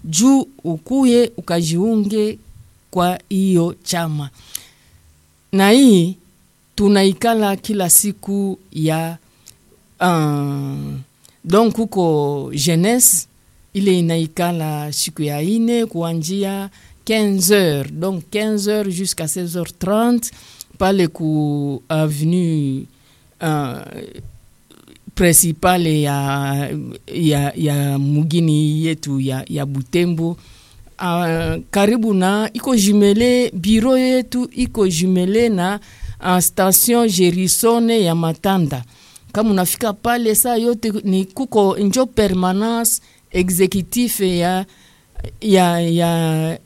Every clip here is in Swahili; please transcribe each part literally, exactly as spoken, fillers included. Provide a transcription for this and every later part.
juu ukuye ukajiunge kwa hiyo chama. Na hii tunaikala kila siku ya uh, donc kuko jeunesse ile inaikala siku ya ine kuanzia quinze heures, donc quinze heures jusqu'à seize heures trente pale ku avenue uh, principale ya, ya, ya mugini yetu ya, ya Butembo. Uh, karibu na iko jumele, bureau yetu iko jumele na uh, station Gerisone ya Matanda. Kama unafika pale saa yote ni kuko njo permanence executif ya ya ya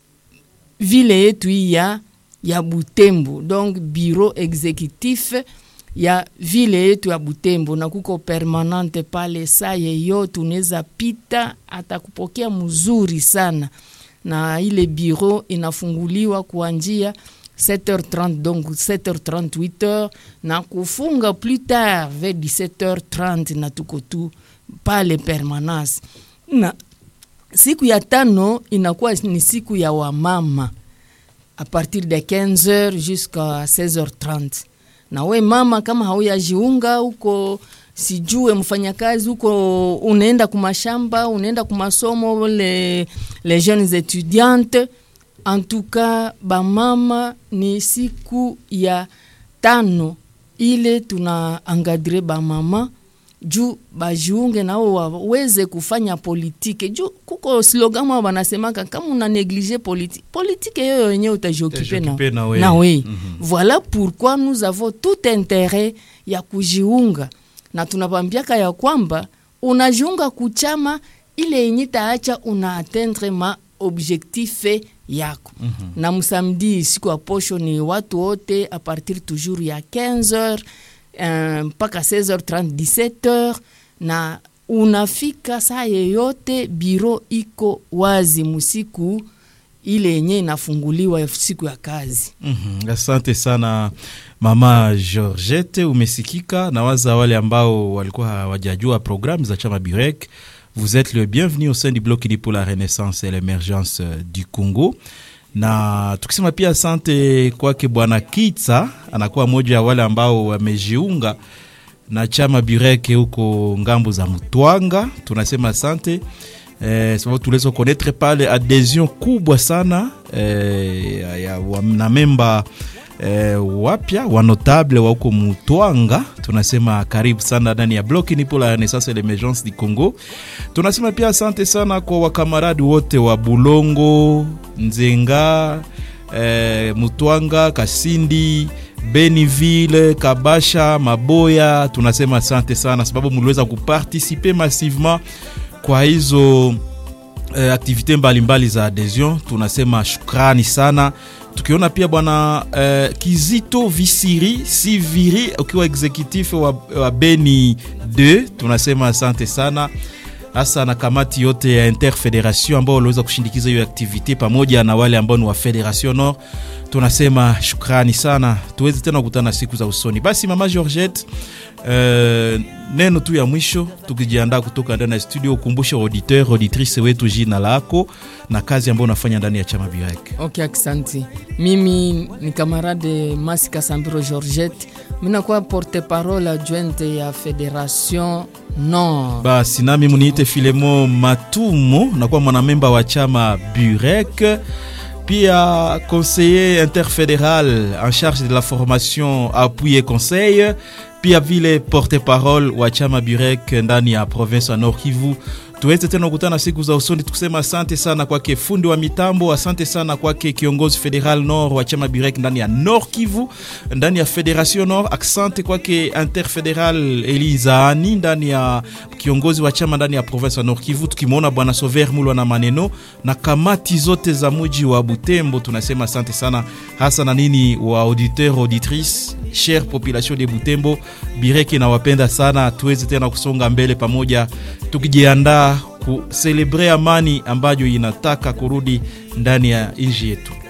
ville yetu ya ya Butembo, donc bureau executif ya ville yetu ya Butembo, na kuko permanente pale saa yeyote unaweza pita atakupokea mzuri sana. Na ile bureau inafunguliwa kuanzia sept heures trente, donc sept heures trente, huit heures, na kufunga plus tard vers dix-sept heures trente, na tuko tu pale permanence. Na siku ya tano inakuwa ni siku ya wamama a partir de quinze heures jusqu'à seize heures trente. Na we mama kama hauyajiunga uko sijue mfanyakazi uko unaenda kumashamba, unaenda kumasomo, les les jeunes étudiantes, en tout cas ba mama ni siku ya tano ile tuna engadrer ba mama juu bajiunge na waweze kufanya politike. Juu kuko slogan mwa wanasemaka kama una négliger politique, politique yoyo yenyewe utajiokipe na, na we. Na we. Mm-hmm. Voilà pourquoi nous avons tout intérêt ya kujiunga. Na tunapambiaka ya kwamba unajiunga kuchama ile yenye taacha una atteindre ma objectif yako. Mm-hmm. Na msamedi siku ya posho ni watu wote a partir toujours ya quinze heures mpaka uh, seize heures trente, dix-sept heures, na unafika saa yeyote biro iko wazi musiku ile yenye inafunguliwa siku ya kazi. Mm-hmm. Asante sana Mama Georgette, umesikika na waza wale ambao walikuwa hawajajua programme za chama Burek. Vous êtes le bienvenu au sein du bloc pour la renaissance et l'émergence du Congo. Na tukisema pia asante kwake Bwana Kitsa, anakuwa moja ya wale ambao wamejiunga na chama Burek huko ngambo za Mutwanga. Tunasema asante eh, sababu tulizo connaître pale adhesion kubwa sana eh, ya, ya na memba eh, wapya wa notable wa huko Mutwanga. Tunasema karibu sana ndani ya bloc ni pour la renaissance et l'émergence du Congo. Tunasema pia asante sana kwa wakamaradi wote wa Bulongo, Nzenga, eh, Mutwanga, Kasindi, Beniville, Kabasha, Maboya. Tunasema asante sana sababu mliweza kuparticiper massivement kwa hizo eh, activite mbalimbali za adhesion. Tunasema shukrani sana. Tukiona pia bwana eh, Kizito Visiri Siviri ukiwa executive wa, wa Beni deux, tunasema asante sana. Hasa na kamati yote ya Interfederation ambao waliweza kushindikiza hiyo activity pamoja na wale ambao ni wa Federation Nord. Tunasema shukrani sana. Tuweze tena kukutana siku za usoni. Basi Mama Georgette, uh, neno tu ya mwisho tukijiandaa kutoka ndani ya studio, ukumbushe auditeur auditrice wetu jina lako na kazi ambayo unafanya ndani ya chama Burek. Okay, asante. Mimi ni camarade Masika Sambiro Georgette. Mimi nakuwa porte-parole adjointe ya Federation Nord. Basi nami muniite Filemo Matumo, nakuwa mwanamemba wa chama Burek. Pia conseiller interfédéral en charge de la formation, appui et conseil. Pia vile porte-parole wa chama Burek ndani ya province ya Nord Kivu. Tuweze tena kukutana siku za usoni tukisema asante sana kwake fundi wa mitambo, asante sana kwake kiongozi federal Nord wa chama Burek ndani ya Nord Kivu, ndani ya Federation Nord, asante kwake interfederal Eliza Ani ndani ya kiongozi wa chama ndani ya province ya Nord Kivu, tukimwona bwana Sover Mulwa na maneno na kamati zote za mji wa Butembo. Tunasema asante sana hasa na nini wa auditeur auditrice, chère population de Butembo. Burek na wapenda sana. Tuweze tena kusonga mbele pamoja tukijiandaa ku celebrate amani ambayo inataka kurudi ndani ya nchi yetu.